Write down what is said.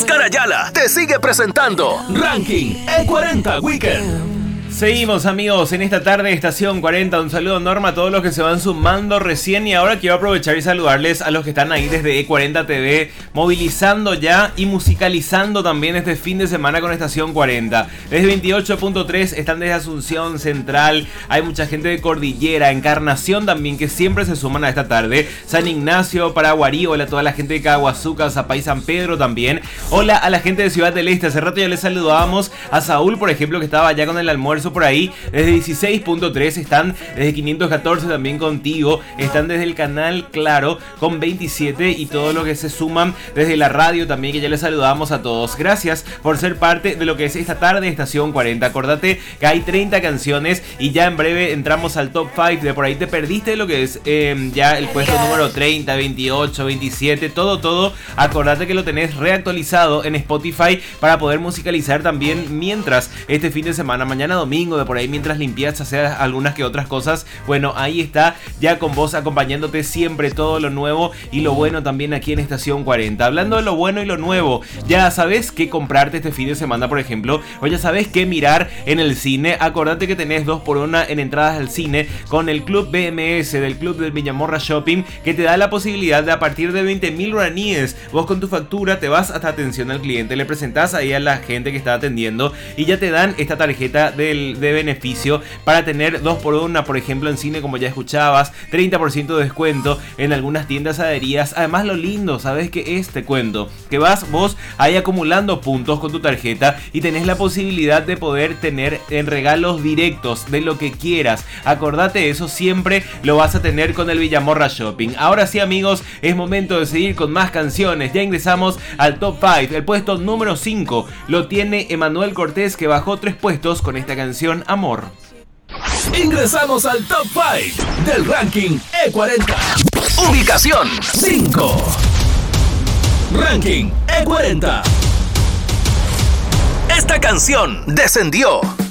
Oscar Ayala te sigue presentando Ranking E40 Weekend. Seguimos, amigos, en esta tarde de Estación 40. Un saludo, Norma, a todos los que se van sumando recién. Y ahora quiero aprovechar y saludarles a los que están ahí desde E40 TV, movilizando ya y musicalizando también este fin de semana con Estación 40. Desde 28.3 están desde Asunción Central. Hay mucha gente de Cordillera, Encarnación también, que siempre se suman a esta tarde. San Ignacio, Paraguarí, hola a toda la gente de Caguazuca, Zapay, San Pedro también. Hola a la gente de Ciudad del Este. Hace rato ya les saludábamos a Saúl, por ejemplo, que estaba ya con el almuerzo por ahí. Desde 16.3 están, desde 514 también contigo, están desde el canal Claro con 27 y todo lo que se suman desde la radio también, que ya les saludamos a todos. Gracias por ser parte de lo que es esta tarde de Estación 40. Acordate que hay 30 canciones y ya en breve entramos al top 5. De por ahí te perdiste lo que es ya el puesto número 30, 28, 27, todo. Acordate que lo tenés reactualizado en Spotify para poder musicalizar también mientras este fin de semana, mañana domingo, de por ahí mientras limpias, hacer algunas que otras cosas. Bueno, ahí está, ya con vos acompañándote siempre todo lo nuevo y lo bueno también aquí en Estación 40. Hablando de lo bueno y lo nuevo, ya sabes qué comprarte este fin de semana, por ejemplo, o ya sabes qué mirar en el cine. Acordate que tenés 2x1 en entradas al cine con el Club BMS del Club del Villamorra Shopping, que te da la posibilidad de, a partir de 20.000 guaraníes, vos con tu factura te vas hasta atención al cliente, le presentás ahí a la gente que está atendiendo y ya te dan esta tarjeta de beneficio para tener 2x1, por ejemplo, en cine, como ya escuchabas, 30% de descuento en algunas tiendas adheridas. Además, lo lindo, ¿sabes qué es? Te cuento que vas vos ahí acumulando puntos con tu tarjeta y tenés la posibilidad de poder tener en regalos directos de lo que quieras. Acordate, eso siempre lo vas a tener con el Villamorra Shopping. Ahora sí, amigos, es momento de seguir con más canciones. Ya ingresamos al top 5. El puesto número 5 lo tiene Emanuel Cortés, que bajó 3 puestos con esta canción Amor. Ingresamos al top 5 del ranking E40. Ubicación 5. Ranking E40. Esta canción descendió